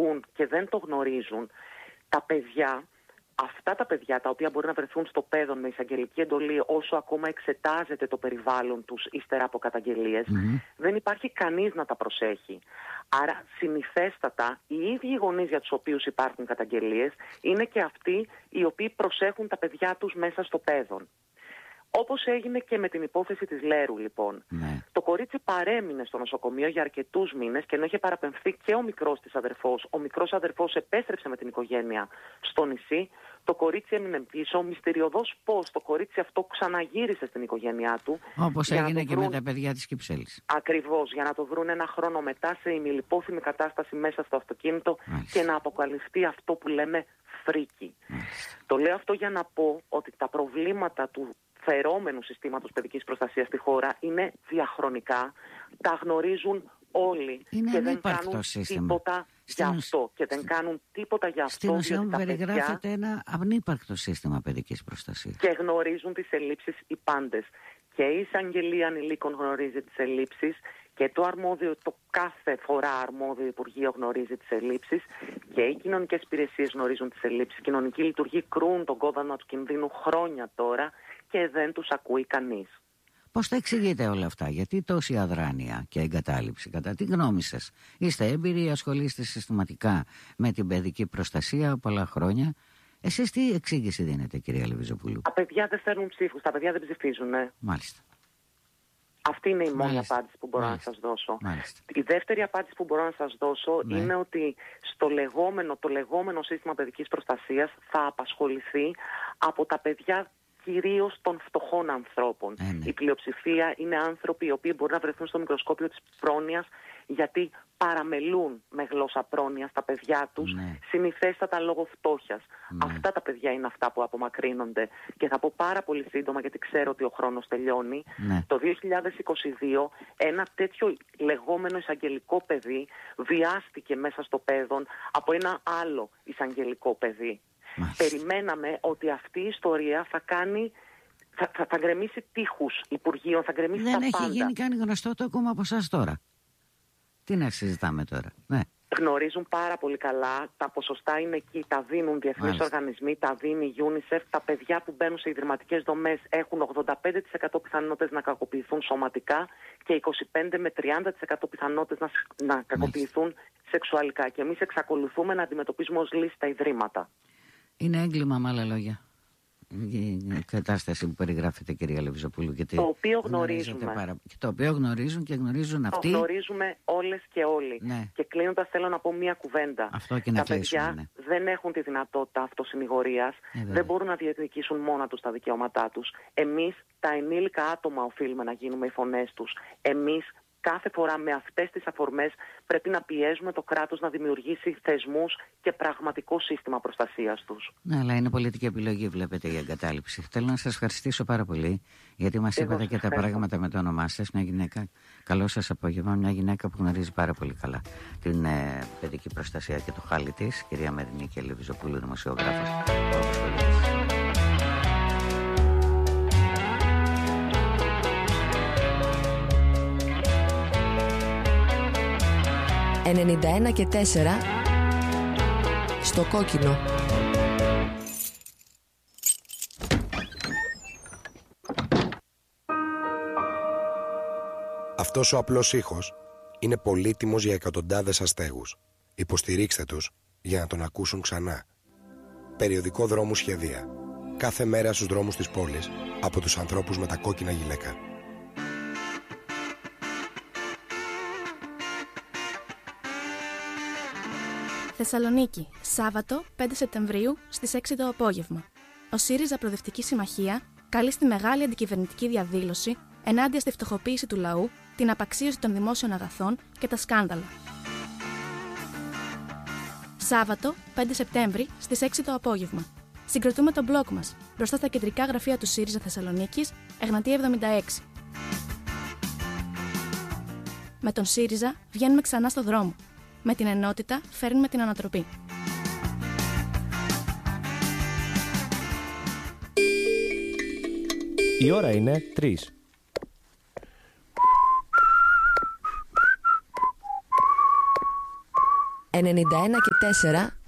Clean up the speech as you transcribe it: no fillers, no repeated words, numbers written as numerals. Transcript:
ακούν και δεν το γνωρίζουν, αυτά τα παιδιά τα οποία μπορεί να βρεθούν στο παιδόν με εισαγγελική εντολή όσο ακόμα εξετάζεται το περιβάλλον τους ύστερα από καταγγελίες, δεν υπάρχει κανείς να τα προσέχει. Άρα συνηθέστατα οι ίδιοι γονείς για τους οποίους υπάρχουν καταγγελίες είναι και αυτοί οι οποίοι προσέχουν τα παιδιά τους μέσα στο παιδόν. Όπως έγινε και με την υπόθεση της Λέρου, λοιπόν. Το κορίτσι παρέμεινε στο νοσοκομείο για αρκετούς μήνες και ενώ είχε παραπεμφθεί και ο μικρός της αδερφός, ο μικρός αδερφός επέστρεψε με την οικογένεια στο νησί. Το κορίτσι έμεινε πίσω. Μυστηριωδώς πώς το κορίτσι αυτό ξαναγύρισε στην οικογένειά του. Όπως έγινε και με τα παιδιά της Κυψέλης. Ακριβώς, για να το βρουν ένα χρόνο μετά σε ημιλιπόθυμη κατάσταση μέσα στο αυτοκίνητο. Και να αποκαλυφθεί αυτό που λέμε φρίκι. Το λέω αυτό για να πω ότι τα προβλήματα του φερόμενου συστήματος παιδικής προστασίας στη χώρα είναι διαχρονικά, τα γνωρίζουν όλοι και δεν κάνουν τίποτα για αυτό. Και δεν κάνουν τίποτα για αυτό. Στην ουσία μου περιγράφεται ένα ανύπαρκτο σύστημα παιδικής προστασίας. Και γνωρίζουν τις ελλείψεις οι πάντες. Και η εισαγγελία ανηλίκων γνωρίζει τις ελλείψεις και το κάθε φορά αρμόδιο Υπουργείο γνωρίζει τις ελλείψεις και οι κοινωνικές υπηρεσίες γνωρίζουν τις ελλείψεις. Οι κοινωνικοί λειτουργοί κρούν τον κόδωνα του κινδύνου χρόνια τώρα και δεν τους ακούει κανείς. Πώς τα εξηγείτε όλα αυτά, γιατί τόση αδράνεια και εγκατάλειψη? Κατά τη γνώμη σας, είστε έμπειροι, ασχολείστε συστηματικά με την παιδική προστασία πολλά χρόνια. Εσείς τι εξήγηση δίνετε, κυρία Λεβιζοπούλου? Τα παιδιά δεν φέρνουν ψήφους, τα παιδιά δεν ψηφίζουν, ναι. Μάλιστα. Αυτή είναι η μόνη απάντηση που μπορώ να σας δώσω. Η δεύτερη απάντηση που μπορώ να σας δώσω είναι ότι το λεγόμενο σύστημα παιδικής προστασίας θα απασχοληθεί από τα παιδιά κυρίως των φτωχών ανθρώπων. Η πλειοψηφία είναι άνθρωποι οι οποίοι μπορεί να βρεθούν στο μικροσκόπιο της πρόνοιας γιατί παραμελούν με γλώσσα πρόνοιας τα παιδιά τους, συνηθέστατα λόγω φτώχειας. Αυτά τα παιδιά είναι αυτά που απομακρύνονται. Και θα πω πάρα πολύ σύντομα, γιατί ξέρω ότι ο χρόνος τελειώνει. Το 2022 ένα τέτοιο λεγόμενο εισαγγελικό παιδί βιάστηκε μέσα στο παιδόν από ένα άλλο εισαγγελικό παιδί. Περιμέναμε ότι αυτή η ιστορία θα γκρεμίσει τείχους Υπουργείων, θα γκρεμίσει τα πάντα. Δεν έχει γίνει καν γνωστό το ακόμα από εσάς τώρα. Τι να συζητάμε τώρα? Γνωρίζουν πάρα πολύ καλά, τα ποσοστά είναι εκεί, τα δίνουν διεθνείς οργανισμοί, τα δίνει η UNICEF. Τα παιδιά που μπαίνουν σε ιδρυματικές δομές έχουν 85% πιθανότητες να κακοποιηθούν σωματικά και 25 με 30% πιθανότητες να κακοποιηθούν σεξουαλικά. Και εμείς εξακολουθούμε να αντιμετωπίζουμε ως λύση τα ιδρύματα. Είναι έγκλημα, με άλλα λόγια, η κατάσταση που περιγράφεται, κυρία Λεβιζοπούλου. Το οποίο γνωρίζουμε. Το οποίο γνωρίζουν και γνωρίζουν αυτοί. Το γνωρίζουμε όλες και όλοι. Και κλείνοντας θέλω να πω μία κουβέντα. Τα παιδιά δεν έχουν τη δυνατότητα αυτοσυνηγορίας, δεν μπορούν να διεκδικήσουν μόνα τους τα δικαιώματά τους. Εμείς τα ενήλικα άτομα οφείλουμε να γίνουμε οι φωνές τους. Εμείς κάθε φορά με αυτές τις αφορμές πρέπει να πιέζουμε το κράτος να δημιουργήσει θεσμούς και πραγματικό σύστημα προστασίας τους. Ναι, αλλά είναι πολιτική επιλογή, βλέπετε, η εγκατάλειψη. Θέλω να σας ευχαριστήσω πάρα πολύ, γιατί μας είπατε και τα πράγματα με το όνομά σας. Μια γυναίκα, καλό σας απόγευμα, μια γυναίκα που γνωρίζει πάρα πολύ καλά την παιδική προστασία και το χάλι της, κυρία Μερινίκη Λεβιζοπούλου, δημοσιογράφος. 91 και 4 στο κόκκινο. Αυτός ο απλός ήχος είναι πολύτιμος για εκατοντάδες αστέγους. Υποστηρίξτε τους για να τον ακούσουν ξανά. Περιοδικό Δρόμου Σχεδία. Κάθε μέρα στους δρόμους της πόλης από τους ανθρώπους με τα κόκκινα γυλαίκα. Θεσσαλονίκη, Σάββατο 5 Σεπτεμβρίου στις 6 το απόγευμα. Ο ΣΥΡΙΖΑ Προοδευτική Συμμαχία καλεί στη μεγάλη αντικυβερνητική διαδήλωση ενάντια στη φτωχοποίηση του λαού, την απαξίωση των δημόσιων αγαθών και τα σκάνδαλα. Σάββατο 5 Σεπτέμβρη στις 6 το απόγευμα. Συγκροτούμε τον μπλοκ μας μπροστά στα κεντρικά γραφεία του ΣΥΡΙΖΑ Θεσσαλονίκης, Εγνατία 76. Με τον ΣΥΡΙΖΑ βγαίνουμε ξανά στο δρόμο. Με την ενότητα φέρνουμε την ανατροπή. Η ώρα είναι 3. 91 και 4